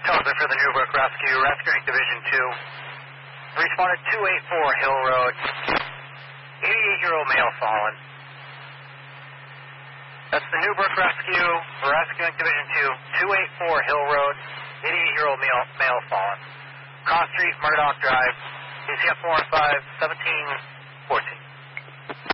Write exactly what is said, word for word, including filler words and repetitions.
Talker for the Newbrook Rescue, Rescuing Division two. Responded two eighty-four Hill Road. eighty-eight-year-old male fallen. That's the Newbrook Rescue, Rescuing Division two, two eighty-four Hill Road, eighty-eight-year-old male, male fallen. Cross Street, Murdoch Drive, A C F four one five, seventeen fourteen.